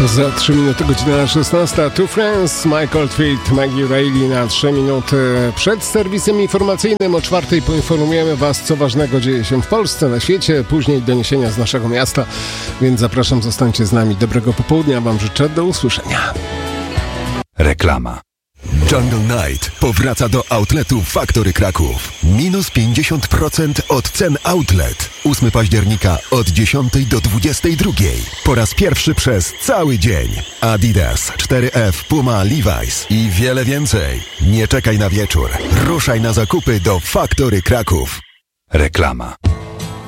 Za 3 minuty godzina 16. Two Friends, Michael Tweed, Maggie Reilly na 3 minuty przed serwisem informacyjnym. O 4:00 poinformujemy Was, co ważnego dzieje się w Polsce, na świecie. Później doniesienia z naszego miasta, więc zapraszam, zostańcie z nami. Dobrego popołudnia Wam życzę, do usłyszenia. Reklama. Jungle Night powraca do outletu Factory Kraków. Minus 50% od cen outlet. 8 października od 10 do 22. Po raz pierwszy przez cały dzień. Adidas, 4F, Puma, Levi's i wiele więcej. Nie czekaj na wieczór. Ruszaj na zakupy do Factory Kraków. Reklama.